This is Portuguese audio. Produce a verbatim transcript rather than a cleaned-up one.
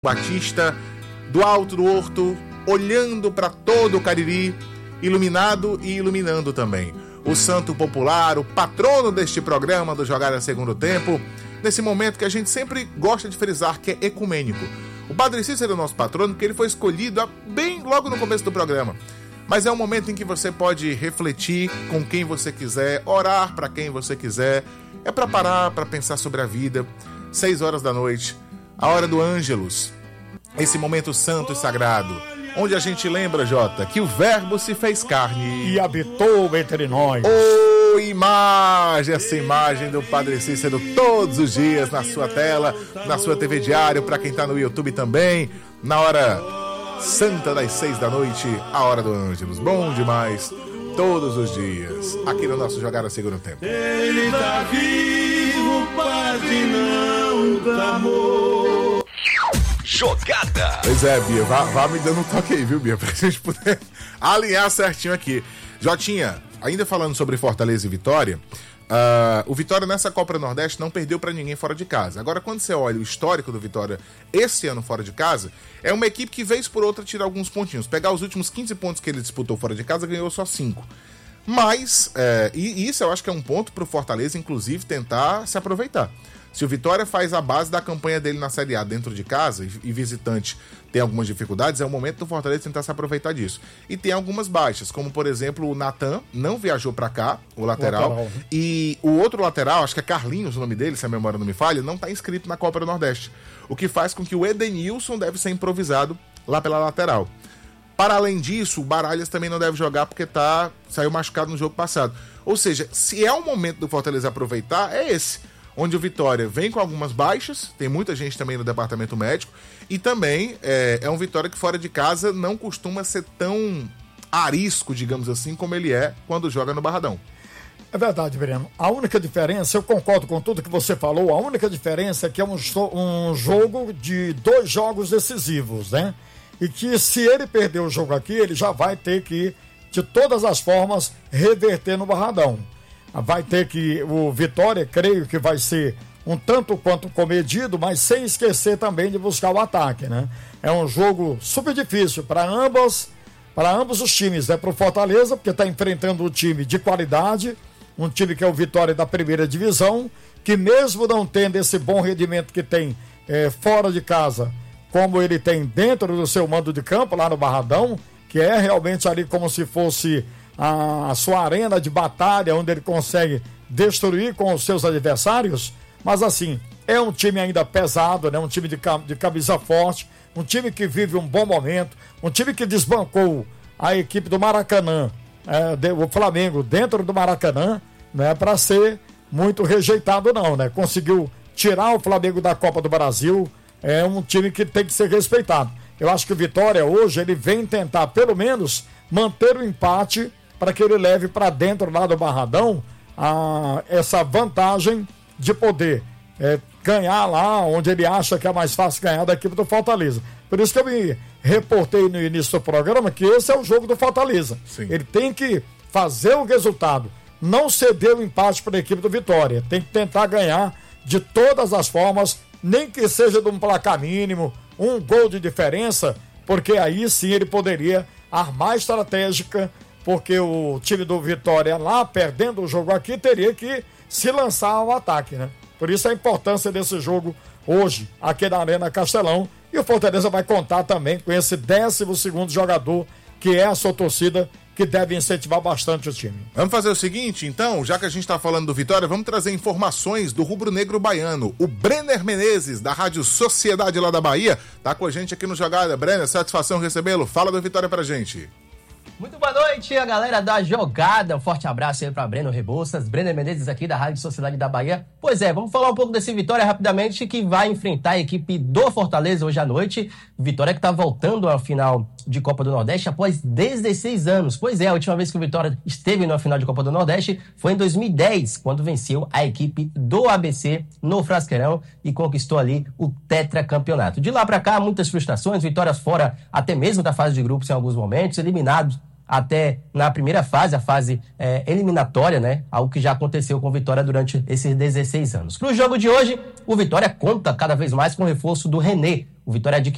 Batista, do alto do horto, olhando para todo o Cariri, iluminado e iluminando também. O santo popular, o patrono deste programa do Jogada Segundo Tempo, nesse momento que a gente sempre gosta de frisar que é ecumênico. O Padre Cícero é o nosso patrono porque ele foi escolhido bem logo no começo do programa. Mas é um momento em que você pode refletir com quem você quiser, orar para quem você quiser. É para parar, para pensar sobre a vida. Seis horas da noite, a hora do Ângelus. Esse momento santo e sagrado, onde a gente lembra, Jota, que o Verbo se fez carne e habitou entre nós. Ô, imagem, essa imagem do Padre Cícero todos os dias na sua tela, na sua T V Diário, para quem tá no YouTube também, na hora santa das seis da noite, a hora do Ângelus. Bom demais, todos os dias, aqui no nosso Jogada Segundo Tempo. Ele tá vivo, Padre, não tá morto. Jogada. Pois é, Bia, vá, vá me dando um toque aí, viu, Bia, pra gente poder alinhar certinho aqui. Jotinha, ainda falando sobre Fortaleza e Vitória, uh, o Vitória nessa Copa do Nordeste não perdeu pra ninguém fora de casa. Agora, quando você olha o histórico do Vitória esse ano fora de casa, é uma equipe que, vez por outra, tira alguns pontinhos. Pegar os últimos quinze pontos que ele disputou fora de casa, ganhou só cinco. Mas, é, e isso eu acho que é um ponto pro Fortaleza, inclusive, tentar se aproveitar. Se o Vitória faz a base da campanha dele na Série A dentro de casa e visitante tem algumas dificuldades, é o momento do Fortaleza tentar se aproveitar disso. E tem algumas baixas, como por exemplo o Natan, não viajou pra cá, o lateral, o lateral. E o outro lateral, acho que é Carlinhos o nome dele, se a memória não me falha, não tá inscrito na Copa do Nordeste. O que faz com que o Edenilson deve ser improvisado lá pela lateral. Para além disso, o Baralhas também não deve jogar porque tá, saiu machucado no jogo passado. Ou seja, se é o momento do Fortaleza aproveitar, é esse. Onde o Vitória vem com algumas baixas, tem muita gente também no departamento médico, e também é, é um Vitória que fora de casa não costuma ser tão arisco, digamos assim, como ele é quando joga no Barradão. É verdade, Breno. A única diferença, eu concordo com tudo que você falou, a única diferença é que é um, um jogo de dois jogos decisivos, né? E que se ele perder o jogo aqui, ele já vai ter que, de todas as formas, reverter no Barradão. Vai ter que, o Vitória, creio que vai ser um tanto quanto comedido, mas sem esquecer também de buscar o ataque, né? É um jogo super difícil para ambas, para ambos os times, né? Para o Fortaleza, porque está enfrentando um time de qualidade, um time que é o Vitória da primeira divisão, que mesmo não tendo esse bom rendimento que tem é, fora de casa, como ele tem dentro do seu mando de campo, lá no Barradão, que é realmente ali como se fosse a sua arena de batalha, onde ele consegue destruir com os seus adversários, mas assim, é um time ainda pesado, né? Um time de, de camisa forte, um time que vive um bom momento, um time que desbancou a equipe do Maracanã, é, de, o Flamengo dentro do Maracanã, não é para ser muito rejeitado não, né? Conseguiu tirar o Flamengo da Copa do Brasil, é um time que tem que ser respeitado. Eu acho que o Vitória hoje, ele vem tentar pelo menos manter o empate para que ele leve para dentro lá do Barradão a, essa vantagem de poder é, ganhar lá onde ele acha que é mais fácil ganhar da equipe do Fortaleza. Por isso que eu me reportei no início do programa que esse é o jogo do Fortaleza. Sim. Ele tem que fazer o resultado, não ceder o empate para a equipe do Vitória. Tem que tentar ganhar de todas as formas, nem que seja de um placar mínimo, um gol de diferença, porque aí sim ele poderia armar estratégica, porque o time do Vitória lá, perdendo o jogo aqui, teria que se lançar ao ataque, né? Por isso a importância desse jogo hoje, aqui na Arena Castelão, e o Fortaleza vai contar também com esse décimo segundo jogador, que é a sua torcida, que deve incentivar bastante o time. Vamos fazer o seguinte, então, já que a gente está falando do Vitória, vamos trazer informações do rubro-negro baiano. O Brenner Menezes, da Rádio Sociedade lá da Bahia, tá com a gente aqui no Jogada. Brenner, satisfação recebê-lo. Fala do Vitória pra gente. Muito boa noite, a galera da Jogada. Um forte abraço aí para Breno Rebouças, Brenner Menezes aqui da Rádio Sociedade da Bahia. Pois é, vamos falar um pouco desse Vitória rapidamente, que vai enfrentar a equipe do Fortaleza hoje à noite. Vitória que está voltando ao final de Copa do Nordeste após dezesseis anos. Pois é, a última vez que o Vitória esteve na final de Copa do Nordeste foi em dois mil e dez, quando venceu a equipe do A B C no Frasqueirão e conquistou ali o tetracampeonato. De lá para cá, muitas frustrações, vitórias fora até mesmo da fase de grupos em alguns momentos, eliminados até na primeira fase, a fase é, eliminatória, né? Algo que já aconteceu com o Vitória durante esses dezesseis anos. Para o jogo de hoje, o Vitória conta cada vez mais com o reforço do René. O Vitória adquiriu